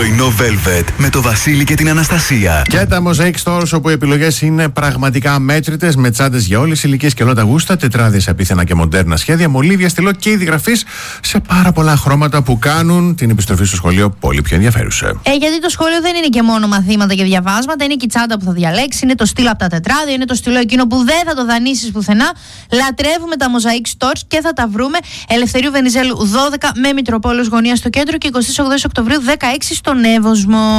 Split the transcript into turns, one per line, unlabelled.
Πρωινό Velvet με το Βασίλη και την Αναστασία.
Και τα Mosaic Stores, όπου οι επιλογές είναι πραγματικά μέτρητες, με τσάντες για όλες τις ηλικίες και όλα τα γούστα, τετράδες απίθανα και μοντέρνα σχέδια, μολύβια, στυλό και είδη γραφής σε πάρα πολλά χρώματα που κάνουν την επιστροφή στο σχολείο πολύ πιο ενδιαφέρουσα.
Γιατί το σχολείο δεν είναι και μόνο μαθήματα και διαβάσματα, είναι και η τσάντα που θα διαλέξει, είναι το στυλ από τα τετράδια, είναι το στυλό εκείνο που δεν θα το δανείσεις πουθενά. Λατρεύουμε τα Mosaic Stores και θα τα βρούμε Ελευθερίου Βενιζέλου 12 με Μητροπόλεως γωνία στο κέντρο και 28 Οκτωβρίου 16 στον Εύωσμο.